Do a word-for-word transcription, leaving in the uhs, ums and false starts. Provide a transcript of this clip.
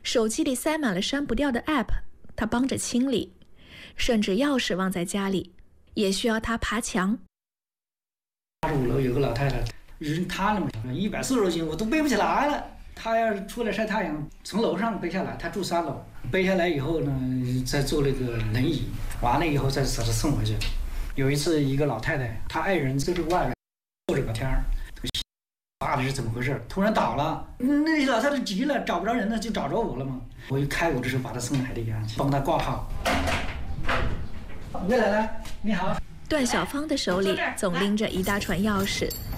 手机里塞满了删不掉的 app， 他帮着清理，甚至钥匙忘在家里，也需要他爬墙。 八十五楼有个老太太，人她那么一百四十多斤，我都背不起来了。她要是出来晒太阳，从楼上背下来，她住三楼，背下来以后呢，再坐那个轮椅，完了以后再把她送回去。有一次，一个老太太，她爱人在这个外边坐着聊天儿。爸的是怎么回事？突然倒了，那老太太急了，找不着人了，就找着我了嘛。我一开我的时候把她送到海淀医院去，帮她挂号。魏奶奶，你好。 段小芳的手里总拎着一大串钥匙，